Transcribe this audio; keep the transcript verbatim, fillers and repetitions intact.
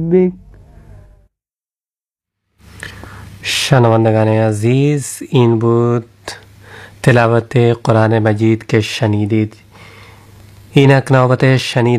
بك. شنوندگان عزیز، این بود تلاوت قرآن مجید که شنیدید. اینک نوبت شنیدن